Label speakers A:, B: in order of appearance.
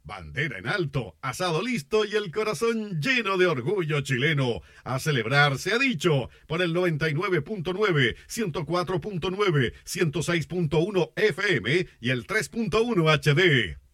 A: Bandera en alto, asado listo y el corazón lleno de orgullo chileno. A celebrar se ha dicho por el 99.9, 104.9, 106.1 FM y el 3.1 HD.